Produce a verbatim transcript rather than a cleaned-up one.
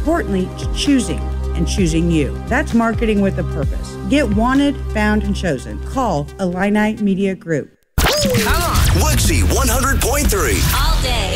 importantly, choosing and choosing you. That's marketing with a purpose. Get wanted, found, and chosen. Call Illini Media Group. Come on. Wixie one hundred point three. All day.